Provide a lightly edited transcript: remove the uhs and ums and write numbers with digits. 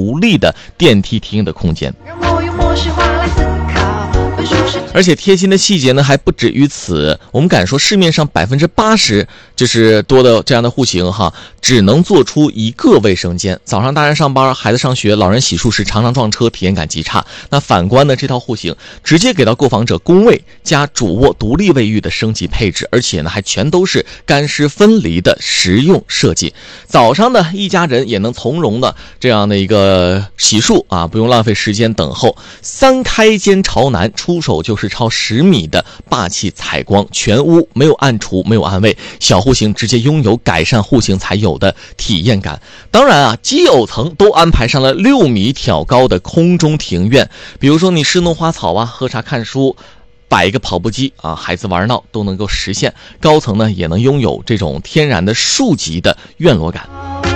独立的电梯厅的空间。 让我用模式化来思考，本书是而且贴心的细节呢还不止于此，我们敢说市面上80%就是多的这样的户型哈，只能做出一个卫生间。早上大人上班，孩子上学，老人洗漱时常常撞车，体验感极差。那反观呢，这套户型直接给到购房者公卫加主卧独立卫浴的升级配置，而且呢还全都是干湿分离的实用设计。早上呢一家人也能从容的这样的一个洗漱啊，不用浪费时间等候。3开间朝南，出手就是超10米的霸气采光，全屋没有暗厨，没有暗卫，小户型直接拥有改善户型才有的体验感。当然啊，基友层都安排上了6米挑高的空中庭院，比如说你侍弄花草啊，喝茶看书，摆一个跑步机啊，孩子玩闹都能够实现。高层呢也能拥有这种天然的树级的院落感。